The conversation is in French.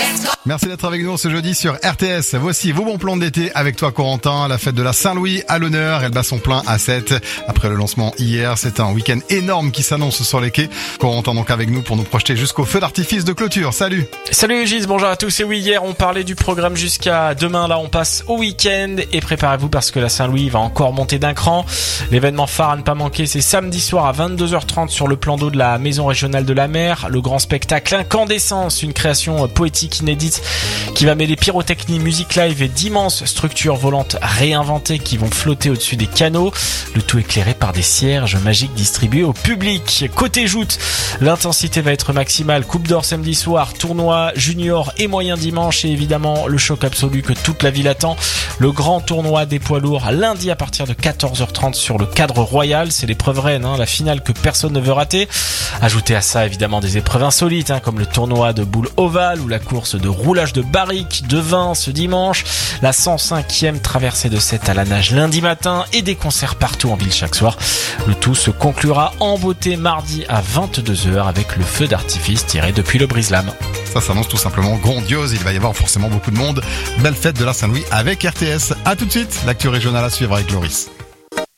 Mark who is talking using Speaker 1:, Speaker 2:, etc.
Speaker 1: Merci d'être avec nous ce jeudi sur RTS. Voici vos bons plans d'été avec toi Corentin. La fête de la Saint-Louis à l'honneur. Elle bat son plein à 7. Après le lancement hier, c'est un week-end énorme qui s'annonce sur les quais. Corentin donc avec nous pour nous projeter jusqu'au feu d'artifice de clôture. Salut.
Speaker 2: Salut Gilles, bonjour à tous. Et oui, hier on parlait du programme jusqu'à demain. Là on passe au week-end et préparez-vous parce que la Saint-Louis va encore monter d'un cran. L'événement phare à ne pas manquer, c'est samedi soir à 22h30 sur le plan d'eau de la Maison Régionale de la Mer. Le grand spectacle Incandescence, une création poétique inédite qui va mêler pyrotechnie, musique live et d'immenses structures volantes réinventées qui vont flotter au-dessus des canaux. Le tout éclairé par des cierges magiques distribués au public. Côté joute, l'intensité va être maximale. Coupe d'or samedi soir, tournoi junior et moyen dimanche et évidemment le choc absolu que toute la ville attend. Le grand tournoi des poids lourds lundi à partir de 14h30 sur le cadre royal. C'est l'épreuve reine, la finale que personne ne veut rater. Ajoutez à ça évidemment des épreuves insolites comme le tournoi de boules ovales ou la course de roulage de barriques, de vin ce dimanche, la 105e traversée de Sète à la nage lundi matin et des concerts partout en ville chaque soir. Le tout se conclura en beauté mardi à 22h avec le feu d'artifice tiré depuis le brise-lames.
Speaker 1: Ça s'annonce tout simplement grandiose. Il va y avoir forcément beaucoup de monde. Belle fête de la Saint-Louis avec RTS. À tout de suite. L'actu régionale à suivre avec Loris.